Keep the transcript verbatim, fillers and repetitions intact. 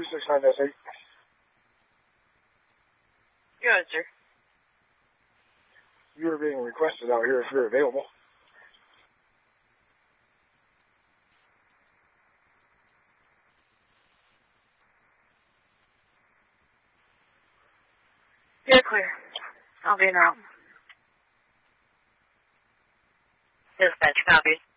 six nine S eight. Go ahead, sir. You are being requested out here if you're available. You're clear. I'll be en route. Dispatch, copy.